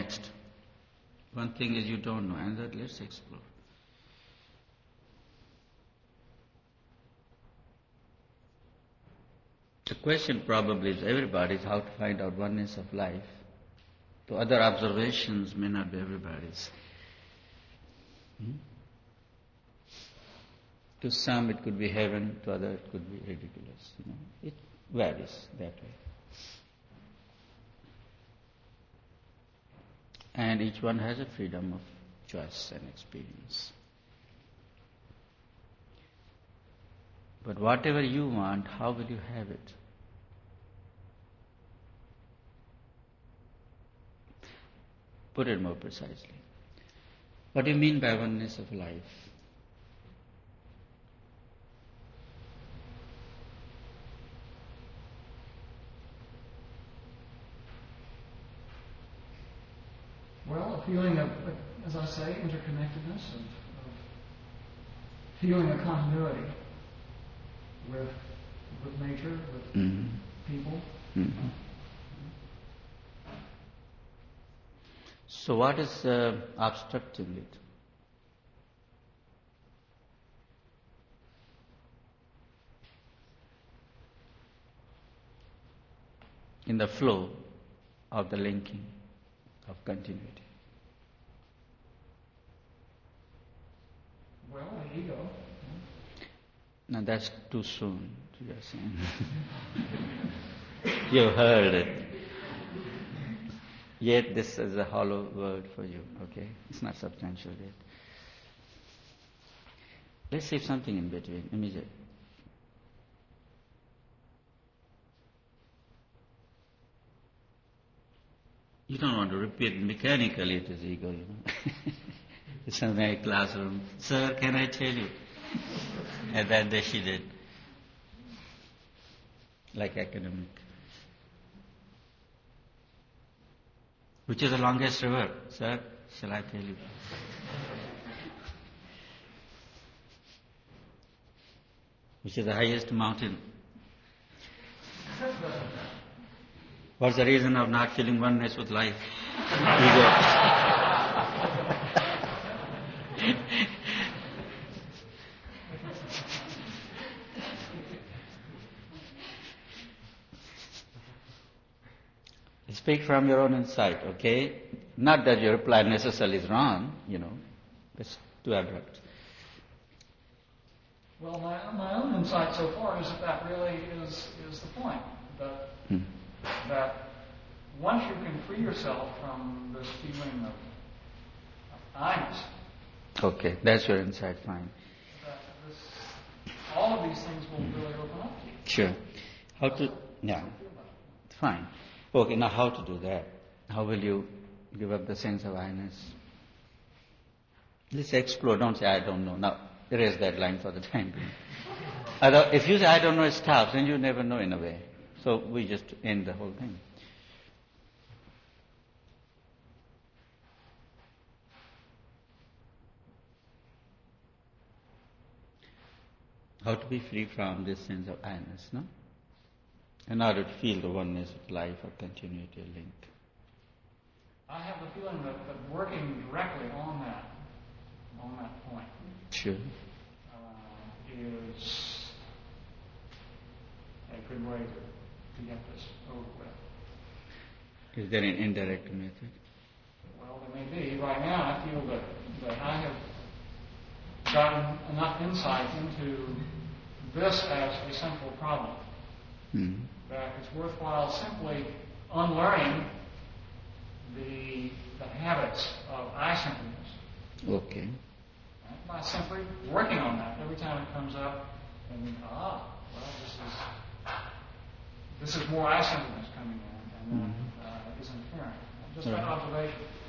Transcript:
next? One thing is you don't know, and that let's explore. The question probably is everybody's how to find out oneness of life. The other observations may not be everybody's. To some it could be heaven, to others it could be ridiculous. It varies that way. And each one has a freedom of choice and experience. But whatever you want, how will you have it? Put it more precisely. What do you mean by oneness of life? Well, a feeling of, as I say, interconnectedness, of feeling a continuity with nature, with people. Mm-hmm. So what is obstructing it? In the flow of the linking of continuity. Well, the ego. Now that's too soon, you're saying. You heard it. Yet this is a hollow word for you, okay? It's not substantial yet. Let's see something in between, immediate. You don't want to repeat mechanically it is ego, It's in my classroom. Sir, can I tell you? And then she did. Like academic. Which is the longest river? Sir, shall I tell you? Which is the highest mountain? What's the reason of not feeling oneness with life? Ego. Speak from your own insight, okay? Not that your reply necessarily is wrong, It's too abrupt. Well, my own insight so far is that really is the point. That once you can free yourself from this feeling of I-ness. Okay, that's your insight, fine. All of these things will really open up to you. Sure. How to, fine. Okay, now how to do that? How will you give up the sense of I-ness? Let's explore, don't say I don't know. Now, erase that line for the time being. If you say I don't know, it stops, then you never know in a way. So we just end the whole thing. How to be free from this sense of I-ness, no? In order to feel the oneness of life or continuity or link. I have the feeling that working directly on that point sure. Is a good way to get this over with. Is there an indirect method? Well, there may be. Right now I feel that I have gotten enough insight into this as a central problem. That it's worthwhile simply unlearning the habits of I-centeredness. Okay. By simply working on that every time it comes up, and this is more I-centeredness coming in, and then is interfering. Just that observation.